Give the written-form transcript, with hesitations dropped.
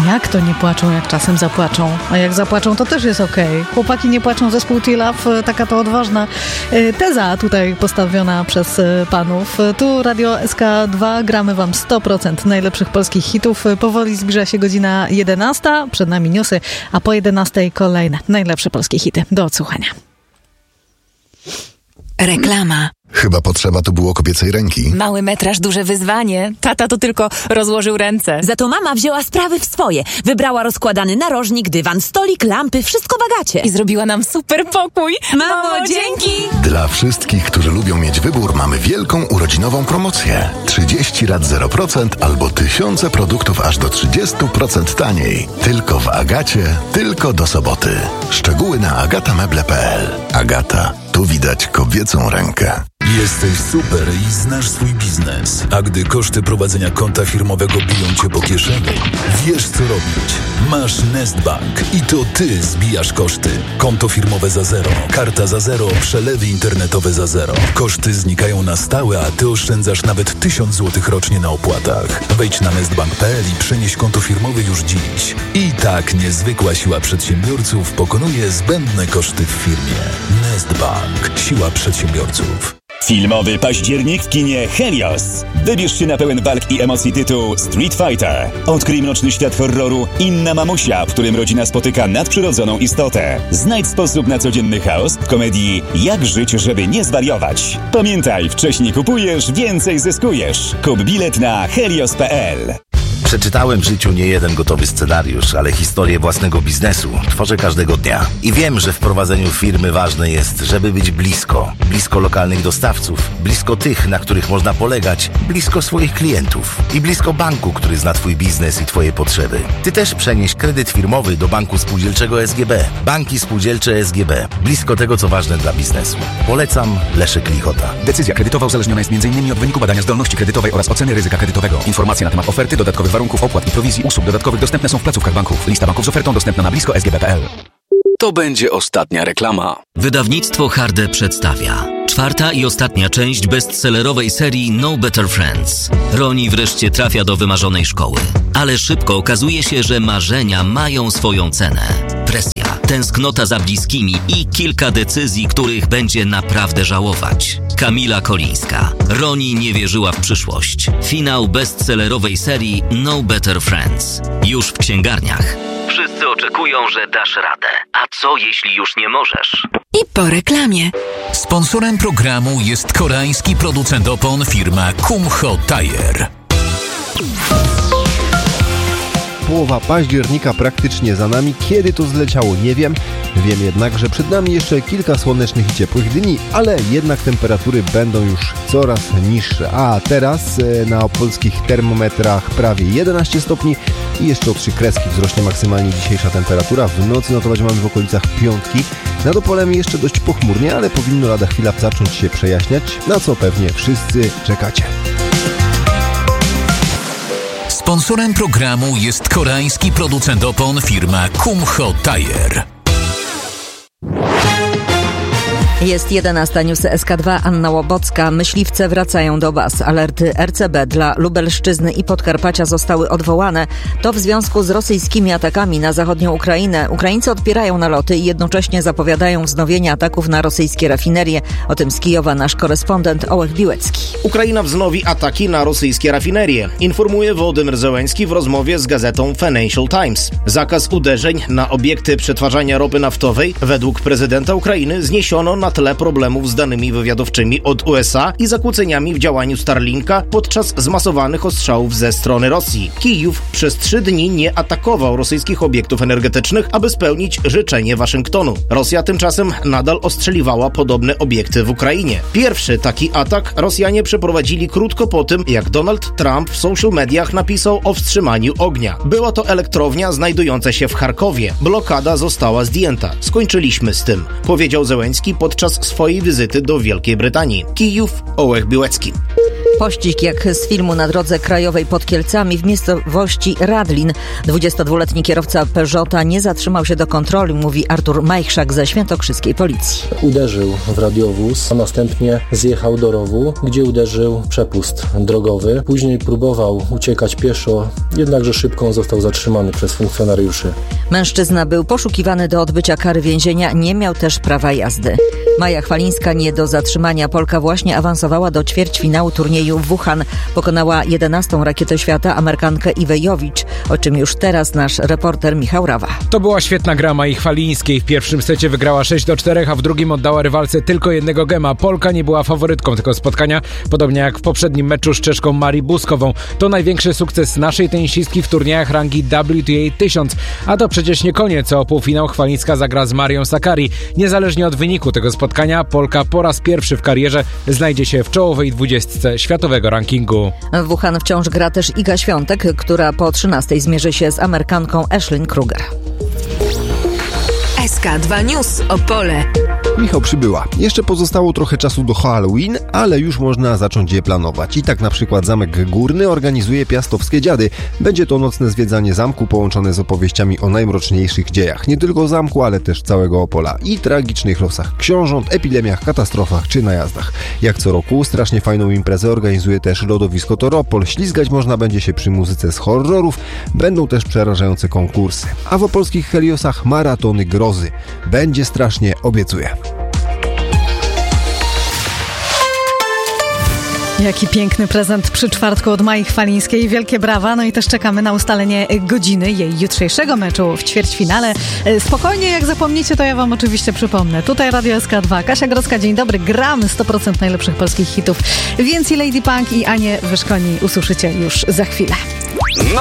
Jak to nie płaczą, jak czasem zapłaczą? A jak zapłaczą, to też jest okej. Chłopaki nie płaczą, zespół T-Love, taka to odważna teza tutaj postawiona przez panów. Tu Radio SK2, gramy wam 100% najlepszych polskich hitów. Powoli zbliża się godzina 11, przed nami newsy, a po 11 kolejne najlepsze polskie hity. Do odsłuchania. Reklama. Chyba potrzeba tu było kobiecej ręki. Mały metraż, duże wyzwanie. Tata to tylko rozłożył ręce. Za to mama wzięła sprawy w swoje. Wybrała rozkładany narożnik, dywan, stolik, lampy, wszystko w Agacie. I zrobiła nam super pokój. Mamo, dzięki! Dla wszystkich, którzy lubią mieć wybór, mamy wielką urodzinową promocję. 30 rat 0% albo tysiące produktów aż do 30% taniej. Tylko w Agacie, tylko do soboty. Szczegóły na agatameble.pl. Agata, tu widać kobiecą rękę. Jesteś super i znasz swój biznes. A gdy koszty prowadzenia konta firmowego biją cię po kieszeni, wiesz co robić. Masz Nestbank i to ty zbijasz koszty. Konto firmowe za zero, karta za zero, przelewy internetowe za zero. Koszty znikają na stałe, a ty oszczędzasz nawet 1000 zł rocznie na opłatach. Wejdź na nestbank.pl i przenieś konto firmowe już dziś. I tak niezwykła siła przedsiębiorców pokonuje zbędne koszty w firmie. Nestbank. Siła przedsiębiorców. Filmowy październik w kinie Helios. Wybierz się na pełen walk i emocji tytuł Street Fighter. Odkryj mroczny świat horroru Inna Mamusia, w którym rodzina spotyka nadprzyrodzoną istotę. Znajdź sposób na codzienny chaos w komedii Jak żyć, żeby nie zwariować. Pamiętaj, wcześniej kupujesz, więcej zyskujesz. Kup bilet na helios.pl. Przeczytałem w życiu nie jeden gotowy scenariusz, ale historię własnego biznesu tworzę każdego dnia. I wiem, że w prowadzeniu firmy ważne jest, żeby być blisko. Blisko lokalnych dostawców, blisko tych, na których można polegać, blisko swoich klientów i blisko banku, który zna twój biznes i twoje potrzeby. Ty też przenieś kredyt firmowy do Banku Spółdzielczego SGB. Banki Spółdzielcze SGB. Blisko tego, co ważne dla biznesu. Polecam Leszek Lichota. Decyzja kredytowa uzależniona jest m.in. od wyniku badania zdolności kredytowej oraz oceny ryzyka kredytowego. Informacje na temat oferty, dodatkowych warunków, opłat i prowizji usług dodatkowych dostępne są w placówkach banków. Lista banków z ofertą dostępna na blisko sgb.pl. To będzie ostatnia reklama. Wydawnictwo Harde przedstawia 4. i ostatnia część bestsellerowej serii No Better Friends. Roni wreszcie trafia do wymarzonej szkoły. Ale szybko okazuje się, że marzenia mają swoją cenę. Presja, tęsknota za bliskimi i kilka decyzji, których będzie naprawdę żałować. Kamila Kolińska. Roni nie wierzyła w przyszłość. Finał bestsellerowej serii No Better Friends. Już w księgarniach. Wszyscy oczekują, że dasz radę. A co jeśli już nie możesz? I po reklamie. Sponsorem programu jest koreański producent opon firma Kumho Tire. Połowa października praktycznie za nami. Kiedy to zleciało, nie wiem. Wiem jednak, że przed nami jeszcze kilka słonecznych i ciepłych dni, ale jednak temperatury będą już coraz niższe. A teraz na opolskich termometrach prawie 11 stopni i jeszcze o 3 kreski wzrośnie maksymalnie dzisiejsza temperatura. W nocy notować mamy w okolicach 5. Nad Opolem jeszcze dość pochmurnie, ale powinno lada chwila zacząć się przejaśniać, na co pewnie wszyscy czekacie. Sponsorem programu jest koreański producent opon firma Kumho Tire. Jest 11 News SK2, Anna Łobocka. Myśliwce wracają do baz. Alerty RCB dla Lubelszczyzny i Podkarpacia zostały odwołane. To w związku z rosyjskimi atakami na zachodnią Ukrainę. Ukraińcy odpierają naloty i jednocześnie zapowiadają wznowienie ataków na rosyjskie rafinerie. O tym z Kijowa nasz korespondent Ołech Biłecki. Ukraina wznowi ataki na rosyjskie rafinerie, informuje Wołodymyr Zełenski w rozmowie z gazetą Financial Times. Zakaz uderzeń na obiekty przetwarzania ropy naftowej według prezydenta Ukrainy zniesiono na tle problemów z danymi wywiadowczymi od USA i zakłóceniami w działaniu Starlinka podczas zmasowanych ostrzałów ze strony Rosji. Kijów przez 3 dni nie atakował rosyjskich obiektów energetycznych, aby spełnić życzenie Waszyngtonu. Rosja tymczasem nadal ostrzeliwała podobne obiekty w Ukrainie. Pierwszy taki atak Rosjanie przeprowadzili krótko po tym, jak Donald Trump w social mediach napisał o wstrzymaniu ognia. Była to elektrownia znajdująca się w Charkowie. Blokada została zdjęta. Skończyliśmy z tym, powiedział Zełenski podczas podczas swojej wizyty do Wielkiej Brytanii. Kijów, Ołech Biłecki. Pościg jak z filmu na drodze krajowej pod Kielcami w miejscowości Radlin. 22-letni kierowca Peugeota nie zatrzymał się do kontroli, mówi Artur Majchrzak ze świętokrzyskiej policji. Uderzył w radiowóz, a następnie zjechał do rowu, gdzie uderzył w przepust drogowy. Później próbował uciekać pieszo, jednakże szybko został zatrzymany przez funkcjonariuszy. Mężczyzna był poszukiwany do odbycia kary więzienia, nie miał też prawa jazdy. Maja Chwalińska nie do zatrzymania. Polka właśnie awansowała do ćwierćfinału turnieju w Wuhan. Pokonała 11. rakietę świata, Amerykankę Iwę Jowicz, o czym już teraz nasz reporter Michał Rawa. To była świetna gra Mai Chwalińskiej. W pierwszym secie wygrała 6-4, a w drugim oddała rywalce tylko jednego gema. Polka nie była faworytką tego spotkania, podobnie jak w poprzednim meczu z Czeszką Marii Buskową. To największy sukces naszej tenisistki w turniejach rangi WTA 1000. A to przecież nie koniec. O półfinał Chwalińska zagra z Marią Sakkari. Niezależnie od wyniku tego spotkania, Polka po raz pierwszy w karierze znajdzie się w czołowej 20 światowego rankingu. W Wuhan wciąż gra też Iga Świątek, która po 13 zmierzy się z Amerykanką Ashlyn Kruger. SK2 News Opole. Michał przybyła. Jeszcze pozostało trochę czasu do Halloween, ale już można zacząć je planować. I tak na przykład Zamek Górny organizuje Piastowskie Dziady. Będzie to nocne zwiedzanie zamku połączone z opowieściami o najmroczniejszych dziejach. Nie tylko zamku, ale też całego Opola. I tragicznych losach książąt, epidemiach, katastrofach czy najazdach. Jak co roku strasznie fajną imprezę organizuje też lodowisko Toropol. Ślizgać można będzie się przy muzyce z horrorów. Będą też przerażające konkursy. A w opolskich Heliosach maratony grozy. Będzie strasznie, obiecuję. Jaki piękny prezent przy czwartku od Mai Chwalińskiej. Wielkie brawa. No i też czekamy na ustalenie godziny jej jutrzejszego meczu w ćwierćfinale. Spokojnie, jak zapomnicie, to ja wam oczywiście przypomnę. Tutaj Radio SK2. Kasia Grodzka, dzień dobry. Gramy 100% najlepszych polskich hitów. Więcej Lady Punk i Anię Wyszkoni usłyszycie już za chwilę.